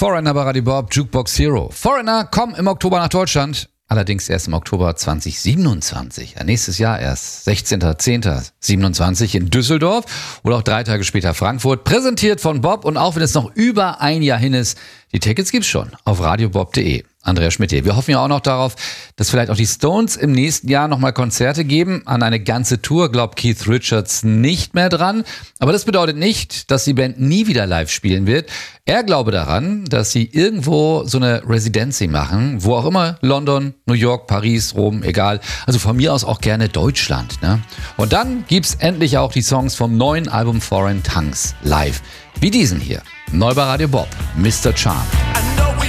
Foreigner bei Radio Bob, Jukebox Hero. Foreigner kommen im Oktober nach Deutschland. Allerdings erst im Oktober 2027. Ja, nächstes Jahr erst. 16.10.27 in Düsseldorf oder auch 3 Tage später Frankfurt. Präsentiert von Bob und auch wenn es noch über ein Jahr hin ist, die Tickets gibt's schon auf radiobob.de. Andrea Schmidt hier. Wir hoffen ja auch noch darauf, dass vielleicht auch die Stones im nächsten Jahr nochmal Konzerte geben. An eine ganze Tour glaubt Keith Richards nicht mehr dran. Aber das bedeutet nicht, dass die Band nie wieder live spielen wird. Er glaube daran, dass sie irgendwo so eine Residency machen, wo auch immer, London, New York, Paris, Rom, egal. Also von mir aus auch gerne Deutschland, ne? Und dann gibt's endlich auch die Songs vom neuen Album Foreign Tongues live. Wie diesen hier. Neu bei Radio Bob, Mr. Charm.